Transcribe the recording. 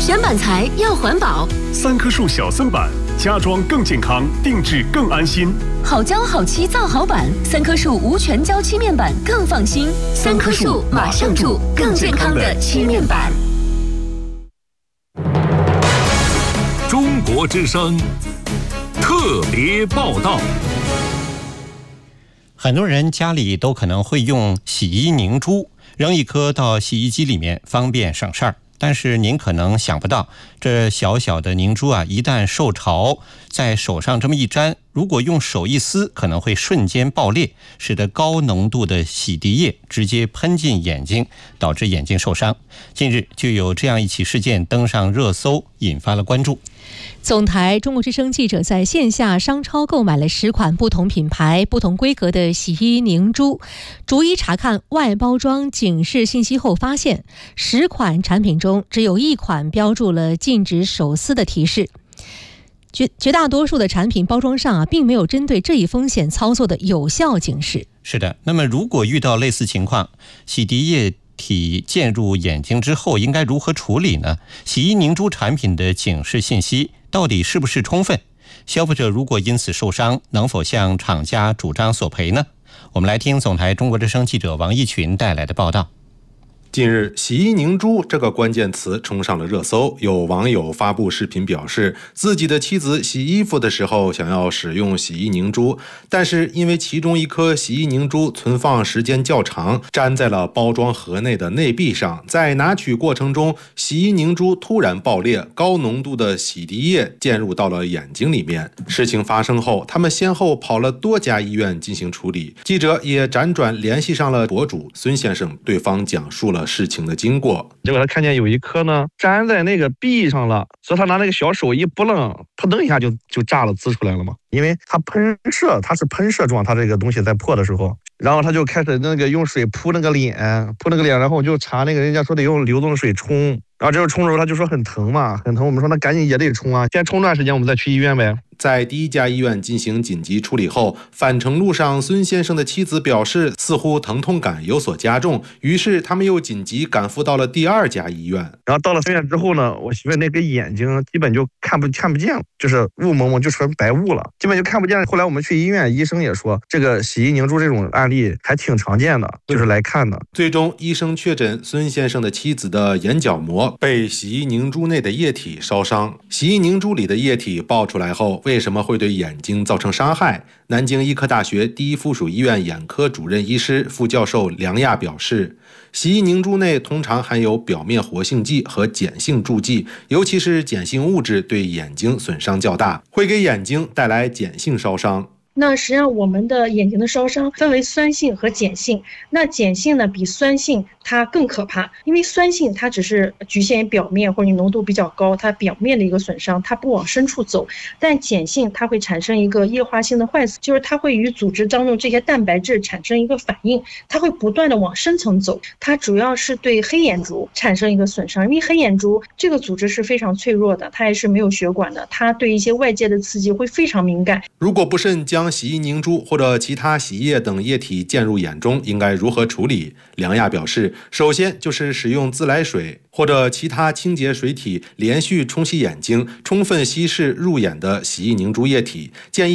选板材要环保， 三棵树小森板，家装更健康，定制更安心。 好胶好漆造好板，三棵树无全胶漆面板更放心。三棵树马上住更健康的漆面板。 中国之声特别报道。 很多人家里都可能会用洗衣凝珠，扔一颗到洗衣机里面，方便省事儿。但是您可能想不到，这小小的凝珠啊，一旦受潮，在手上这么一沾，如果用手一撕，可能会瞬间爆裂，使得高浓度的洗涤液直接喷进眼睛，导致眼睛受伤。近日就有这样一起事件登上热搜，引发了关注。 总台中国之声记者在线下商超购买了10款不同品牌、不同规格的洗衣凝珠，逐一查看外包装警示信息后发现，10款产品中只有1款标注了禁止手撕的提示。绝大多数的产品包装上并没有针对这一风险操作的有效警示。 是的，那么如果遇到类似情况，洗涤液体溅入眼睛之后应该如何处理呢？洗衣凝珠产品的警示信息到底是不是充分？消费者如果因此受伤，能否向厂家主张索赔呢？我们来听总台中国之声记者王义群带来的报道。 近日，洗衣凝珠这个关键词冲上了热搜，有网友发布视频表示，自己的妻子洗衣服的时候想要使用洗衣凝珠，但是因为其中一颗洗衣凝珠存放时间较长，粘在了包装盒内的内壁上，在拿取过程中，洗衣凝珠突然爆裂，高浓度的洗涤液溅入到了眼睛里面。事情发生后，他们先后跑了多家医院进行处理。记者也辗转联系上了博主孙先生，对方讲述了事情的经过。 结果他看见有一颗呢粘在那个壁上了，所以他拿那个小手一拨楞，扑腾一下就炸了，滋出来了嘛。因为它它是喷射状，它这个东西在破的时候，然后他就开始那个用水扑那个脸，然后我就查那个人家说得用流动水冲，然后这个冲的时候他就说很疼嘛，很疼。我们说那赶紧也得冲啊，先冲段时间我们再去医院呗。 在第一家医院进行紧急处理后，返程路上孙先生的妻子表示似乎疼痛感有所加重，于是他们又紧急赶赴到了第2家医院。 然后到了医院之后呢，我媳妇那个眼睛基本就看不见了，就是雾蒙蒙，就成白雾了，基本就看不见。后来我们去医院，医生也说这个洗衣凝珠这种案例还挺常见的，就是来看的。 最终医生确诊孙先生的妻子的眼角膜被洗衣凝珠内的液体烧伤。洗衣凝珠里的液体爆出来后，为什么会对眼睛造成伤害？南京医科大学第一附属医院眼科主任医师、副教授梁亚表示，洗衣凝珠内通常含有表面活性剂和碱性助剂，尤其是碱性物质对眼睛损伤较大，会给眼睛带来碱性烧伤。 那实际上我们的眼睛的烧伤分为酸性和碱性，那碱性呢比酸性它更可怕，因为酸性它只是局限于表面或者浓度比较高，它表面的一个损伤，它不往深处走。但碱性它会产生一个液化性的坏死，就是它会与组织当中这些蛋白质产生一个反应，它会不断的往深层走。它主要是对黑眼珠产生一个损伤，因为黑眼珠这个组织是非常脆弱的，它也是没有血管的，它对一些外界的刺激会非常敏感。 如果不慎将洗衣凝珠或者其他洗液等液体溅入眼中，应该如何处理？梁亚表示，首先就是使用自来水或者其他清洁水体连续冲洗眼睛，充分稀释入眼的洗衣凝珠液体，建议